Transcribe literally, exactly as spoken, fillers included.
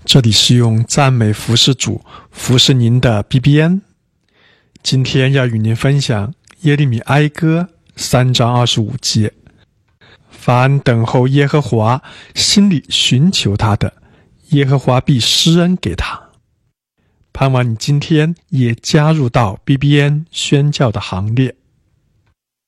这里是用赞美服侍主，服侍您的 B B N。 今天要与您分享耶利米哀歌三章二十五节：凡等候耶和华，心里寻求他的，耶和华必施恩给他。盼望你今天也加入到 B B N 宣教的行列。